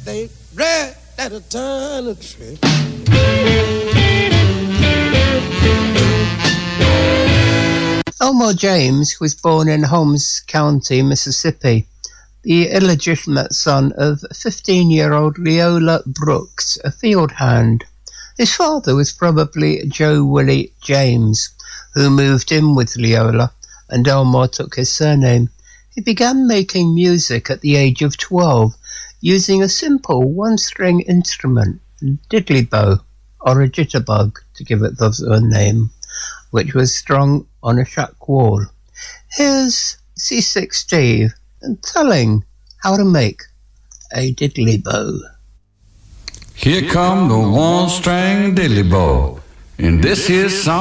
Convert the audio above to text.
They read at a turn of trip. Elmore James was born in Holmes County, Mississippi, the illegitimate son of 15-year-old Leola Brooks, a field hand. His father was probably Joe Willie James, who moved in with Leola, and Elmore took his surname. He began making music at the age of 12, using a simple one-string instrument, diddley bow, or a jitterbug, to give it the name, which was strung on a shack wall. Here's C6 Steve telling how to make a diddley bow. Here come the one-string diddley bow, and this here song